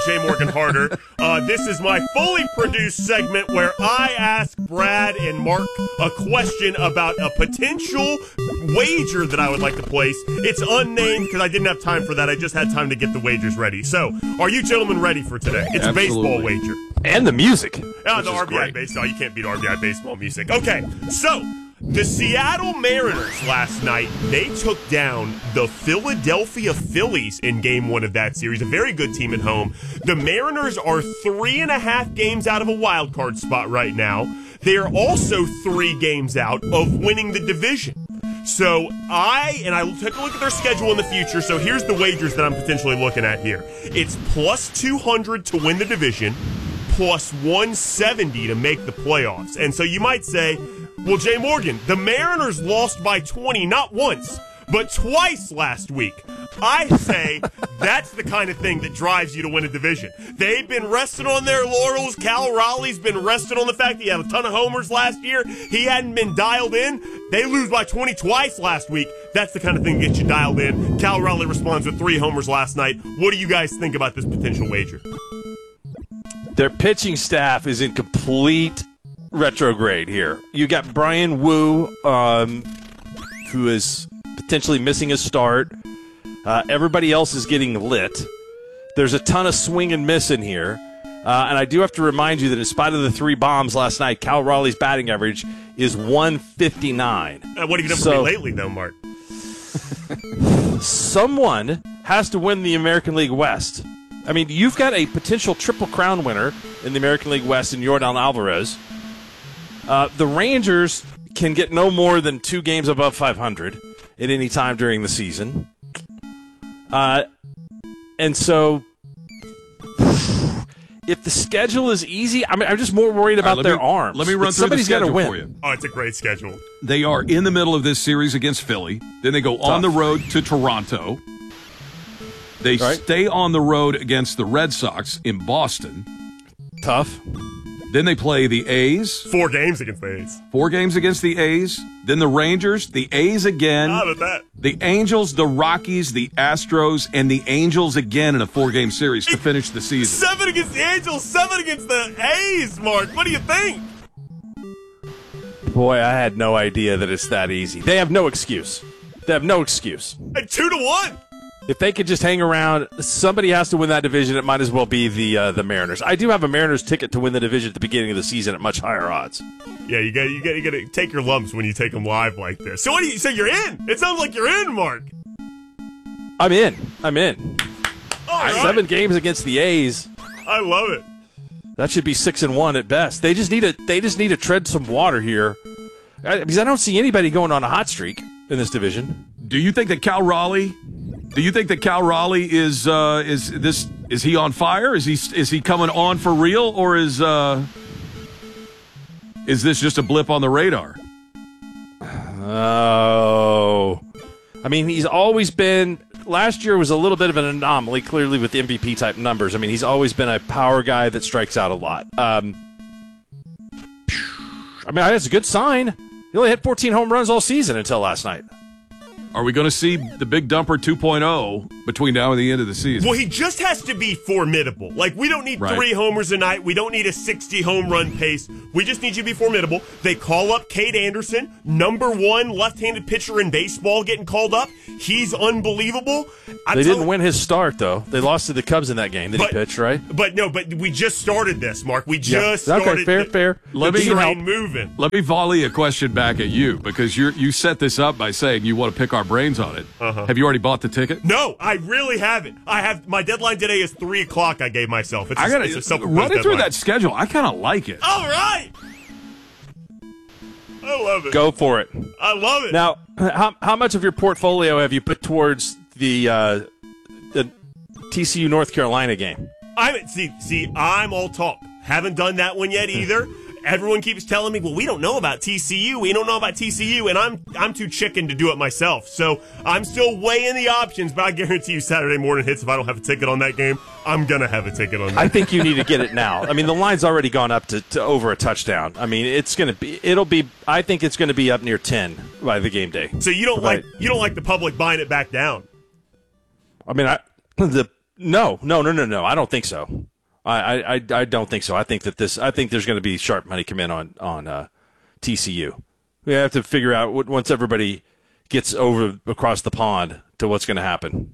J. Morgan Harder. This is my fully produced segment where I ask Brad and Mark a question about a potential wager that I would like to place. It's unnamed because I didn't have time for that. I just had time to get the wagers ready. So, are you gentlemen ready for today? It's a baseball wager. And the music. The RBI baseball. You can't beat RBI baseball music. Okay, so the Seattle Mariners last night, they took down the Philadelphia Phillies in Game 1 of that series. A very good team at home. The Mariners are 3.5 games out of a wild card spot right now. They are also 3 games out of winning the division. So I will take a look at their schedule in the future. So here's the wagers that I'm potentially looking at here. It's plus 200 to win the division, plus 170 to make the playoffs. And so you might say, well, Jay Morgan, the Mariners lost by 20 not once, but twice last week. I say that's the kind of thing that drives you to win a division. They've been resting on their laurels. Cal Raleigh's been resting on the fact that he had a ton of homers last year. He hadn't been dialed in. They lose by 20 twice last week. That's the kind of thing that gets you dialed in. Cal Raleigh responds with 3 homers last night. What do you guys think about this potential wager? Their pitching staff is in complete retrograde here. You got Brian Wu, who is potentially missing a start. Everybody else is getting lit. There's a ton of swing and miss in here. And I do have to remind you that in spite of the 3 bombs last night, Cal Raleigh's batting average is 159. What have you done for me lately, though, Mark? Someone has to win the American League West. I mean, you've got a potential Triple Crown winner in the American League West in Yordan Alvarez. The Rangers can get no more than 2 games above 500 at any time during the season. And so, if the schedule is easy, I'm just more worried about their arms. Let me run through the schedule for you. Oh, it's a great schedule. They are in the middle of this series against Philly. Then they go on the road to Toronto. They stay on the road against the Red Sox in Boston. Tough. Then they play the A's. 4 games against the A's. 4 games against the A's. Then the Rangers, the A's again. How about that? The Angels, the Rockies, the Astros, and the Angels again in a 4-game series to finish the season. 7 against the Angels, 7 against the A's, Mark. What do you think? Boy, I had no idea that it's that easy. They have no excuse. And 2-1. If they could just hang around, somebody has to win that division. It might as well be the Mariners. I do have a Mariners ticket to win the division at the beginning of the season at much higher odds. Yeah, you got to take your lumps when you take them live like this. So so you're in? It sounds like you're in, Mark. I'm in. All right. 7 games against the A's. I love it. That should be 6-1 at best. They just need to tread some water here, because I don't see anybody going on a hot streak in this division. Do you think that Cal Raleigh is he on fire? Is he coming on for real, or is this just a blip on the radar? Oh, I mean, he's always been. Last year was a little bit of an anomaly, clearly with the MVP type numbers. I mean, he's always been a power guy that strikes out a lot. I mean, that's a good sign. He only hit 14 home runs all season until last night. Are we going to see the Big Dumper 2.0 between now and the end of the season? Well, he just has to be formidable. Like, we don't need 3 homers a night. We don't need a 60 home run pace. We just need you to be formidable. They call up Cade Anderson, number 1 left-handed pitcher in baseball, getting called up. He's unbelievable. They didn't win his start, though. They lost to the Cubs in that game. He pitched, right? But we just started this, Mark. We just started. Okay, fair. Let me moving. Let me volley a question back at you, because you set this up by saying you want to pick our brains on it. Have you already bought the ticket? No, I really haven't. My deadline today is 3:00. I gave myself. It's a self-imposed run it through deadline. that schedule. I kind of like it. All right. I love it. Go for it. I love it. Now, how much of your portfolio have you put towards the TCU North Carolina game? I'm all talk. Haven't done that one yet either. Everyone keeps telling me, well, we don't know about TCU. We don't know about TCU, and I'm too chicken to do it myself. So I'm still weighing the options, but I guarantee you Saturday morning hits, if I don't have a ticket on that game, I'm going to have a ticket on that. I think you need to get it now. I mean, the line's already gone up to over a touchdown. I mean, I think it's going to be up near 10 by the game day. So you don't like the public buying it back down? I mean, No. I don't think so. I don't think so. I think there's going to be sharp money come in on TCU. We have to figure out once everybody gets over across the pond to what's going to happen.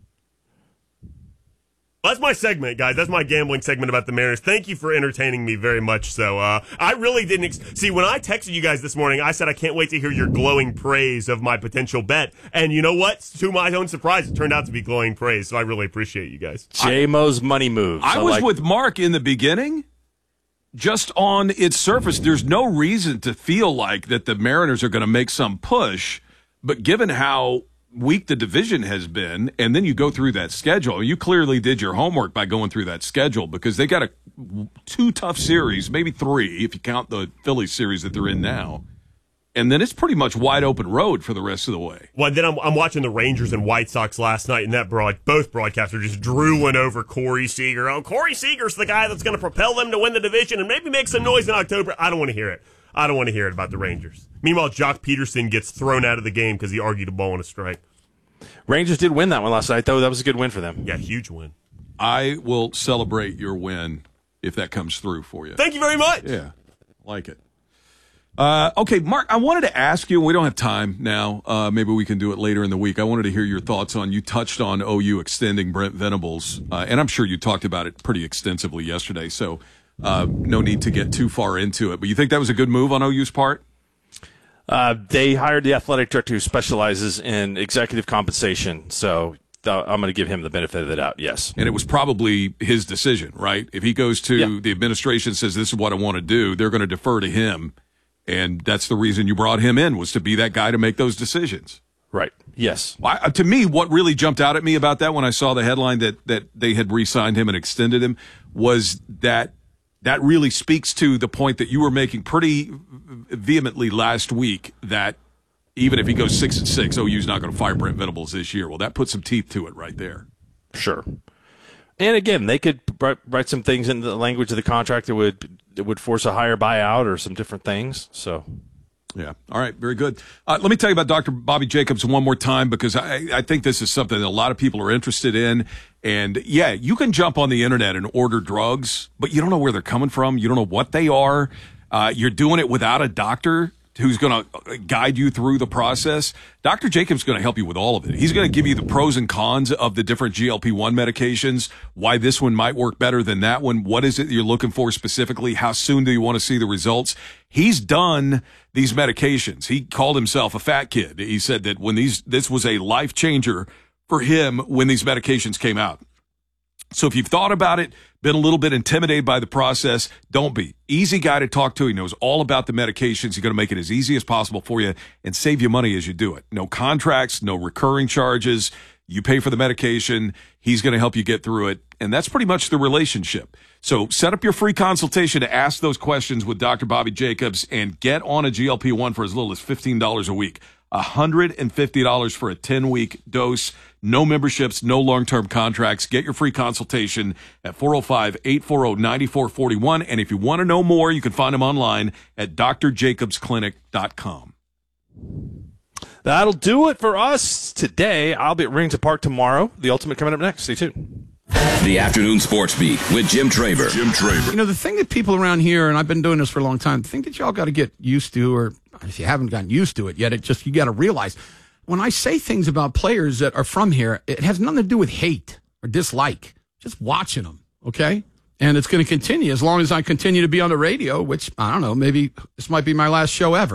That's my segment, guys. That's my gambling segment about the Mariners. Thank you for entertaining me very much. So I really didn't see when I texted you guys this morning. I said I can't wait to hear your glowing praise of my potential bet. And you know what? To my own surprise, it turned out to be glowing praise. So I really appreciate you guys. J-Mo's money moves. I was with Mark in the beginning. Just on its surface, there's no reason to feel like that the Mariners are going to make some push. But given how weak the division has been, and then you go through that schedule, you clearly did your homework by going through that schedule because they got two tough series, maybe three if you count the Phillies series that they're in now. And then it's pretty much wide open road for the rest of the way. Well, then I'm watching the Rangers and White Sox last night, and both broadcasts are just drooling over Corey Seager. Oh, Corey Seager's the guy that's going to propel them to win the division and maybe make some noise in October. I don't want to hear it. I don't want to hear it about the Rangers. Meanwhile, Jock Peterson gets thrown out of the game because he argued a ball and a strike. Rangers did win that one last night, though. That was a good win for them. Yeah, huge win. I will celebrate your win if that comes through for you. Thank you very much. Yeah, like it. Okay, Mark, I wanted to ask you, we don't have time now. Maybe we can do it later in the week. I wanted to hear your thoughts on, you touched on OU extending Brent Venables, and I'm sure you talked about it pretty extensively yesterday, so no need to get too far into it. But you think that was a good move on OU's part? They hired the athletic director who specializes in executive compensation, so I'm going to give him the benefit of the doubt, yes. And it was probably his decision, right? If he goes to the administration, says this is what I want to do, they're going to defer to him. And that's the reason you brought him in, was to be that guy to make those decisions. Right. Yes. To me, what really jumped out at me about that when I saw the headline that they had re-signed him and extended him was that really speaks to the point that you were making pretty vehemently last week, that even if he goes 6-6, OU's not going to fire Brent Venables this year. Well, that puts some teeth to it right there. Sure. And again, they could write some things in the language of the contract that would force a higher buyout or some different things. So, yeah. All right. Very good. Let me tell you about Dr. Bobby Jacobs one more time, because I think this is something that a lot of people are interested in. And yeah, you can jump on the internet and order drugs, but you don't know where they're coming from. You don't know what they are. You're doing it without a doctor who's going to guide you through the process. Dr. Jacobs is going to help you with all of it. He's going to give you the pros and cons of the different GLP-1 medications, why this one might work better than that one, what is it you're looking for specifically, how soon do you want to see the results. He's done these medications. He called himself a fat kid. He said that when this was a life changer for him when these medications came out. So if you've thought about it, been a little bit intimidated by the process, don't be. Easy guy to talk to. He knows all about the medications. He's going to make it as easy as possible for you and save you money as you do it. No contracts, no recurring charges. You pay for the medication. He's going to help you get through it. And that's pretty much the relationship. So set up your free consultation to ask those questions with Dr. Bobby Jacobs and get on a GLP-1 for as little as $15 a week. $150 for a 10-week dose. No memberships, no long-term contracts. Get your free consultation at 405-840-9441. And if you want to know more, you can find him online at drjacobsclinic.com. That'll do it for us today. I'll be at Rings Park tomorrow. The Ultimate coming up next. Stay tuned. The Afternoon Sports Beat with Jim Traver. You know, the thing that people around here, and I've been doing this for a long time, the thing that y'all got to get used to, or if you haven't gotten used to it yet, you got to realize, when I say things about players that are from here, it has nothing to do with hate or dislike. Just watching them, okay? And it's going to continue as long as I continue to be on the radio, which, I don't know, maybe this might be my last show ever.